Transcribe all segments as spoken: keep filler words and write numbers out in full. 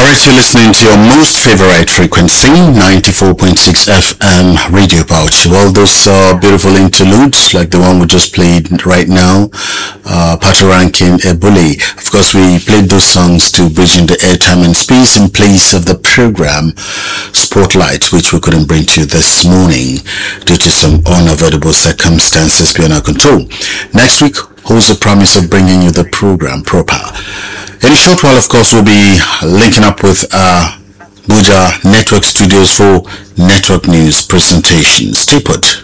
Alright, you're listening to your most favorite frequency, ninety-four point six F M Radio Pouch. Well, those are beautiful interludes like the one we just played right now, uh, Patoranking Ebule. Of course, we played those songs to bridge in the airtime and space in place of the program Spotlight, which we couldn't bring to you this morning due to some unavoidable circumstances beyond our control. Next week holds the promise of bringing you the program proper. In a short while, of course, we'll be linking up with uh, Buja Network Studios for Network News presentation. Stay put.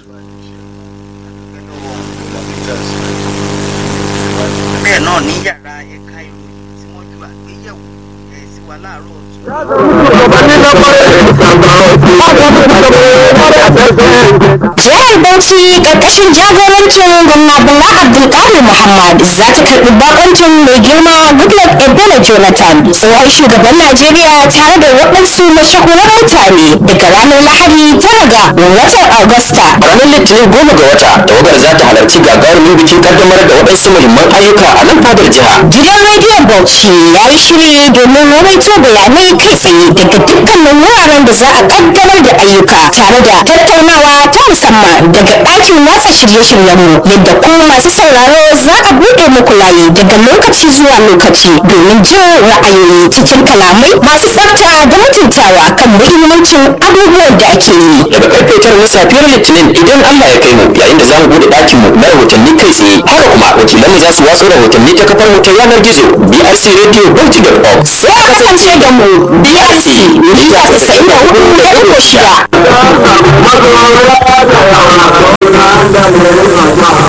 Jihar Bauchi ƙarƙashin jagorancin gwamna Bala Abdulkadir Muhammad za ta karɓi bakoncin mai girma Goodluck Ebele Jonathan, tsohon shugaban Najeriya, tare da waɗansu mashahuran mutane daga ranar Lahadi tara ga watan Agusta. Ranar Litinin goma ga wata, tawagar za ta halarci gagarumin bikin kaddamar da waɗansu muhimman ayyuka a nan fadar jiha. Gidan rediyon Bauchi ya yi shiri domin rawaito bayanai kai tsaye daga dukkanin wuraren da za a kaddamar da ayyuka, tare da tattaunawa ta musamman daga ɗakin watsa shirye-shiryenmu, yadda ku masu sauraro za a buɗe muku layi daga lokaci zuwa lokaci domin jin ra'ayoyi cikin kalamai masu tsafta da mutuntawa kan muhimmancin abubuwan da ake yi. Daga karfe tara na safiyar Litinin idan Allah ya kai mu, yayin da za mu buɗe ɗakin mu na rahotanni kai tsaye. Haka kuma wakilanmu za su watsa rahotanni ta kafar mu ta yanar gizo B R C Radio Bauchi dot org. Sai a kasance da mu B R C mita tasa'in da hudu da ɗigo shida.